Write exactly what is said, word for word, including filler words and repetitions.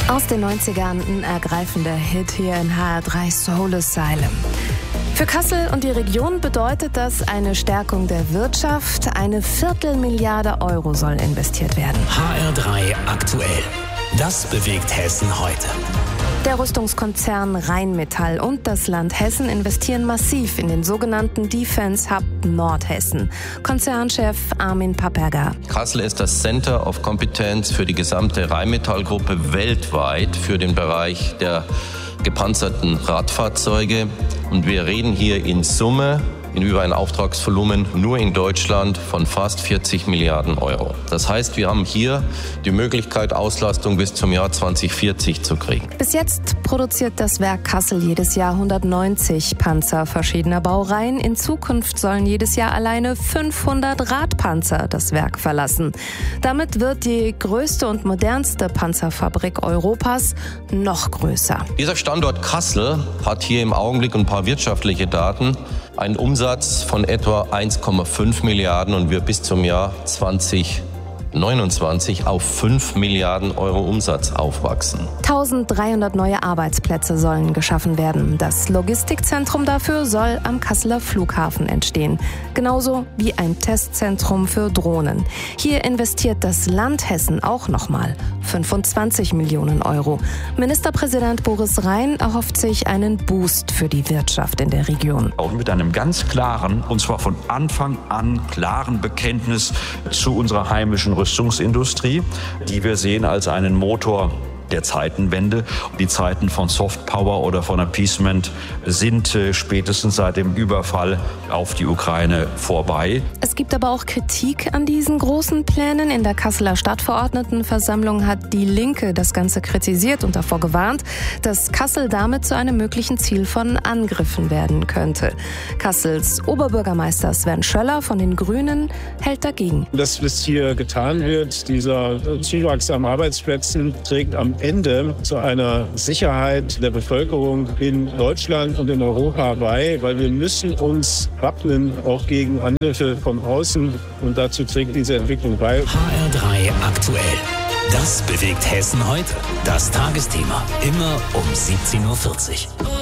Aus den neunzigern ein ergreifender Hit hier in H R drei Soul Asylum. Für Kassel und die Region bedeutet das eine Stärkung der Wirtschaft. Eine Viertelmilliarde Euro soll investiert werden. H R drei aktuell. Das bewegt Hessen heute. Der Rüstungskonzern Rheinmetall und das Land Hessen investieren massiv in den sogenannten Defense Hub Nordhessen. Konzernchef Armin Papperger. Kassel ist das Center of Competence für die gesamte Rheinmetall-Gruppe weltweit für den Bereich der gepanzerten Radfahrzeuge. Und wir reden hier in Summe in über ein Auftragsvolumen nur in Deutschland von fast vierzig Milliarden Euro. Das heißt, wir haben hier die Möglichkeit, Auslastung bis zum Jahr zwanzig vierzig zu kriegen. Bis jetzt produziert das Werk Kassel jedes Jahr hundertneunzig Panzer verschiedener Baureihen. In Zukunft sollen jedes Jahr alleine fünfhundert Radpanzer das Werk verlassen. Damit wird die größte und modernste Panzerfabrik Europas noch größer. Dieser Standort Kassel hat hier im Augenblick ein paar wirtschaftliche Daten. Ein Umsatz von etwa eins Komma fünf Milliarden und wir bis zum Jahr zwanzig neunundzwanzig auf fünf Milliarden Euro Umsatz aufwachsen. eintausenddreihundert neue Arbeitsplätze sollen geschaffen werden. Das Logistikzentrum dafür soll am Kasseler Flughafen entstehen. Genauso wie ein Testzentrum für Drohnen. Hier investiert das Land Hessen auch nochmal fünfundzwanzig Millionen Euro. Ministerpräsident Boris Rhein erhofft sich einen Boost für die Wirtschaft in der Region. Auch mit einem ganz klaren, und zwar von Anfang an klaren Bekenntnis zu unserer heimischen Rüstungsindustrie, die wir sehen als einen Motor der Zeitenwende. Die Zeiten von Softpower oder von Appeasement sind äh, spätestens seit dem Überfall auf die Ukraine vorbei. Es gibt aber auch Kritik an diesen großen Plänen. In der Kasseler Stadtverordnetenversammlung hat die Linke das Ganze kritisiert und davor gewarnt, dass Kassel damit zu einem möglichen Ziel von Angriffen werden könnte. Kassels Oberbürgermeister Sven Schöller von den Grünen hält dagegen. Das, was hier getan wird, dieser Zuwachs an Arbeitsplätzen, trägt am Ende zu einer Sicherheit der Bevölkerung in Deutschland und in Europa bei, weil wir müssen uns wappnen, auch gegen Angriffe von außen, und dazu trägt diese Entwicklung bei. H R drei aktuell. Das bewegt Hessen heute. Das Tagesthema. Immer um siebzehn Uhr vierzig.